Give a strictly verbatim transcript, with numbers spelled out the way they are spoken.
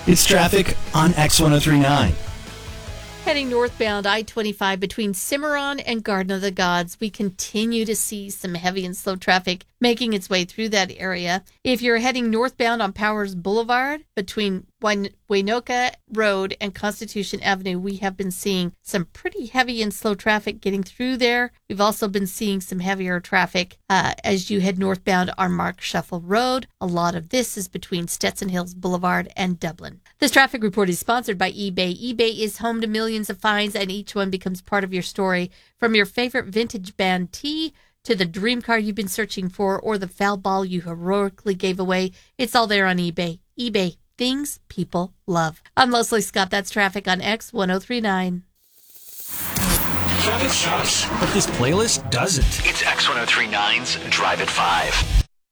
It's traffic on X ten thirty-nine. Heading northbound I twenty-five between Cimarron and Garden of the Gods, we continue to see some heavy and slow traffic making its way through that area. If you're heading northbound on Powers Boulevard between Waynoka Road and Constitution Avenue, we have been seeing some pretty heavy and slow traffic getting through there. We've also been seeing some heavier traffic uh, as you head northbound on Mark Shuffle Road. A lot of this is between Stetson Hills Boulevard and Dublin. This traffic report is sponsored by eBay. eBay is home to millions of finds, and each one becomes part of your story. From your favorite vintage band tee to the dream car you've been searching for or the foul ball you heroically gave away, it's all there on eBay. eBay, things people love. I'm Leslie Scott. That's traffic on X ten thirty-nine. Traffic shots, but this playlist doesn't. It's X ten thirty-nine's Drive at five.